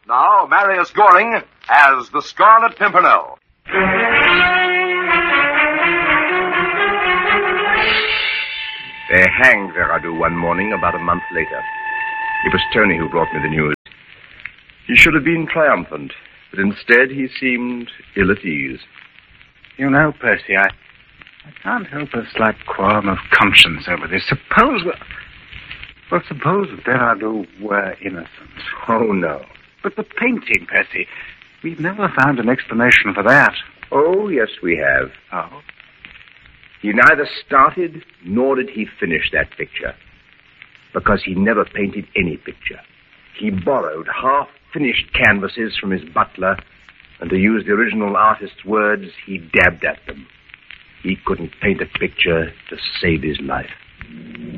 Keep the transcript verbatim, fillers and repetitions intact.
Now, Marius Goring as the Scarlet Pimpernel. They hanged Veradu one morning about a month later. It was Tony who brought me the news. He should have been triumphant, but instead he seemed ill at ease. You know, Percy, I, I can't help a slight qualm of conscience over this. Suppose... Well, suppose Veradu were innocent. Oh, no. But the painting, Percy, we've never found an explanation for that. Oh, yes, we have. Oh? He neither started nor did he finish that picture, because he never painted any picture. He borrowed half-finished canvases from his butler, and to use the original artist's words, he dabbed at them. He couldn't paint a picture to save his life.